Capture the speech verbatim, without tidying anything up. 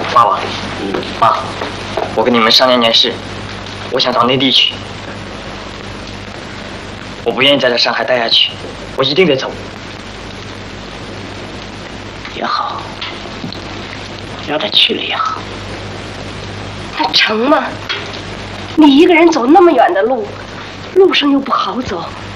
爸爸，妈，我跟你们商量件事，我想到内地去，我不愿意再在上海待下去，我一定得走。 也好，让他去了也好。 那成吗？你一个人走那么远的路，路上又不好走，